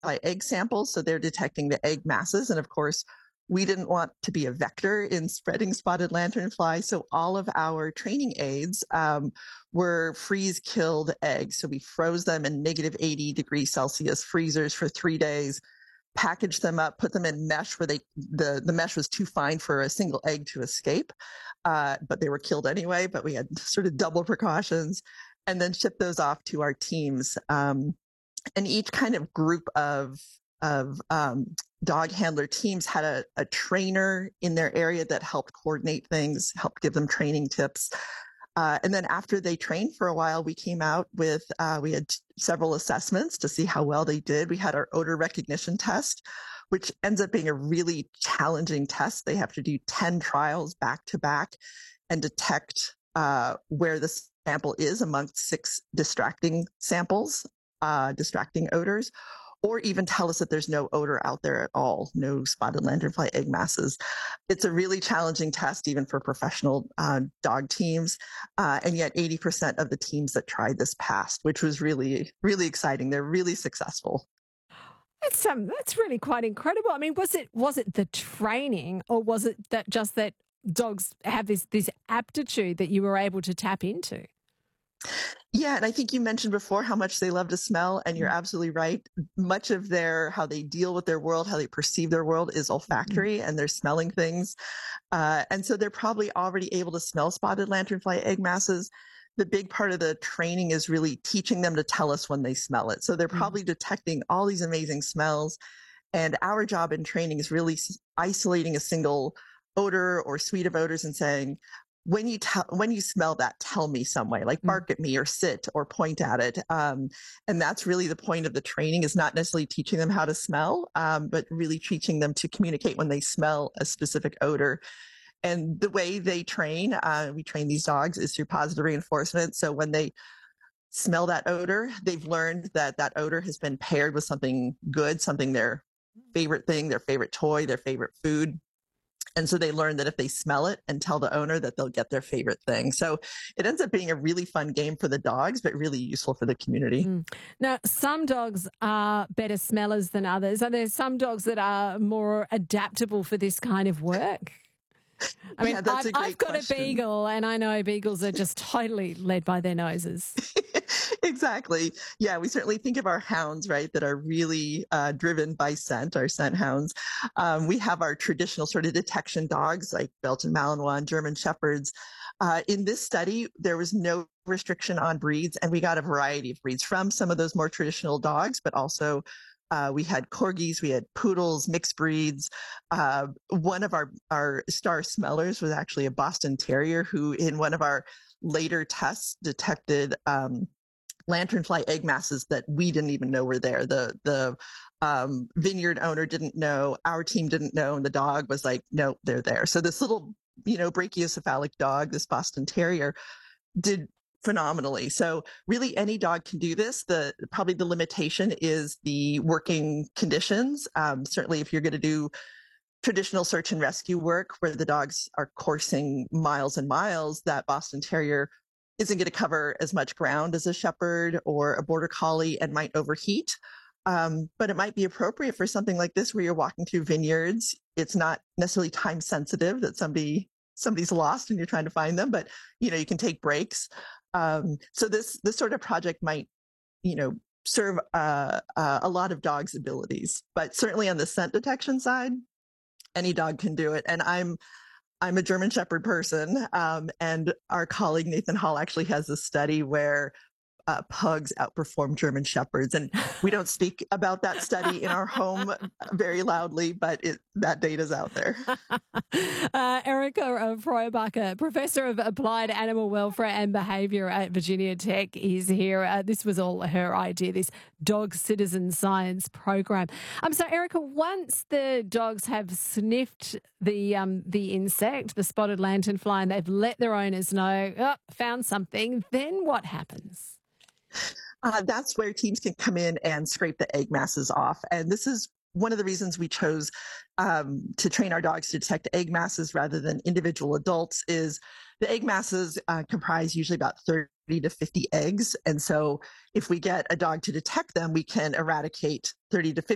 egg samples, so they're detecting the egg masses. And of course, we didn't want to be a vector in spreading spotted lanternfly, so all of our training aids were freeze-killed eggs. So we froze them in negative 80 degrees Celsius freezers for 3 days, packaged them up, put them in mesh where the mesh was too fine for a single egg to escape, but they were killed anyway. But we had sort of double precautions, and then shipped those off to our teams. And each kind of group of dog handler teams had a trainer in their area that helped coordinate things, helped give them training tips. And then after they trained for a while, we came out with, we had several assessments to see how well they did. We had our odor recognition test, which ends up being a really challenging test. They have to do 10 trials back to back and detect where the sample is amongst 6 distracting samples, distracting odors, or even tell us that there's no odor out there at all, no spotted lanternfly egg masses. It's a really challenging test, even for professional dog teams. And yet 80% of the teams that tried this passed, which was really, really exciting. They're really successful. That's really quite incredible. I mean, was it the training, or was it that just that dogs have this aptitude that you were able to tap into? Yeah, and I think you mentioned before how much they love to smell, and you're absolutely right. Much of how they deal with their world, how they perceive their world is olfactory, and they're smelling things. And so they're probably already able to smell spotted lanternfly egg masses. The big part of the training is really teaching them to tell us when they smell it. So they're probably detecting all these amazing smells. And our job in training is really isolating a single odor or suite of odors and saying, when you smell that, tell me some way, like bark at me or sit or point at it. And that's really the point of the training, is not necessarily teaching them how to smell, but really teaching them to communicate when they smell a specific odor. And the way they train, we train these dogs, is through positive reinforcement. So when they smell that odor, they've learned that that odor has been paired with something good, something their favorite thing, their favorite toy, their favorite food. And so they learn that if they smell it and tell the owner, that they'll get their favorite thing. So it ends up being a really fun game for the dogs, but really useful for the community. Now, some dogs are better smellers than others. Are there some dogs that are more adaptable for this kind of work? I mean, I've got a beagle, and I know beagles are just totally led by their noses. Exactly. Yeah, we certainly think of our hounds, right, that are really driven by scent, our scent hounds. We have our traditional sort of detection dogs like Belgian Malinois and German Shepherds. In this study, there was no restriction on breeds, and we got a variety of breeds from some of those more traditional dogs, but also we had corgis, we had poodles, mixed breeds. One of our star smellers was actually a Boston Terrier who, in one of our later tests, detected lanternfly egg masses that we didn't even know were there. The vineyard owner didn't know, our team didn't know, and the dog was like, no, they're there. So this little, brachiocephalic dog, this Boston Terrier, did phenomenally. So really any dog can do this. Probably the limitation is the working conditions. Certainly if you're going to do traditional search and rescue work where the dogs are coursing miles and miles, that Boston Terrier isn't going to cover as much ground as a shepherd or a border collie and might overheat. But it might be appropriate for something like this where you're walking through vineyards. It's not necessarily time sensitive that somebody's lost and you're trying to find them, but you can take breaks. So this sort of project might, serve a lot of dogs' abilities, but certainly on the scent detection side, any dog can do it. And I'm a German Shepherd person, and our colleague Nathan Hall actually has a study where pugs outperform German Shepherds. And we don't speak about that study in our home very loudly, but that data's out there. Erica Freubacher, Professor of Applied Animal Welfare and Behaviour at Virginia Tech, is here. This was all her idea, this Dog Citizen Science program. So, Erica, once the dogs have sniffed the insect, the spotted lanternfly, and they've let their owners know, found something, then what happens? That's where teams can come in and scrape the egg masses off. And this is one of the reasons we chose to train our dogs to detect egg masses rather than individual adults. Is the egg masses comprise usually about 30 to 50 eggs. And so if we get a dog to detect them, we can eradicate 30 to 50